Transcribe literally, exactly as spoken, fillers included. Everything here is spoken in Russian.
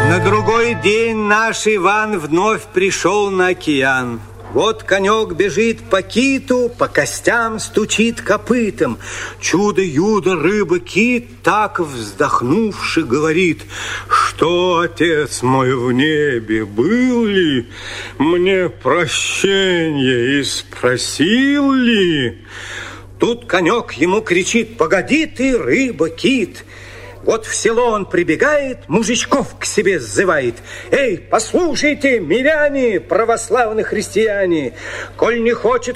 На другой день наш Иван вновь пришел на океан. Вот конек бежит по киту, по костям стучит копытом. Чудо-юдо рыба-кит, так вздохнувши, говорит: что, отец мой в небе, был ли, мне прощенье и спросил ли? Тут конек ему кричит: погоди ты, рыба-кит. Вот в село он прибегает, мужичков к себе сзывает. Эй, послушайте, миряне, православные христиане, коль не хочет